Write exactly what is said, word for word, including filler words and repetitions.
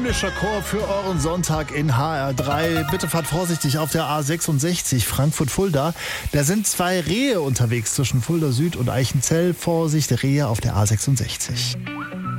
himmlischer Chor für euren Sonntag in H R drei. Bitte fahrt vorsichtig auf der A sechsundsechzig Frankfurt-Fulda. Da sind zwei Rehe unterwegs zwischen Fulda Süd und Eichenzell. Vorsicht, Rehe auf der A sechsundsechzig.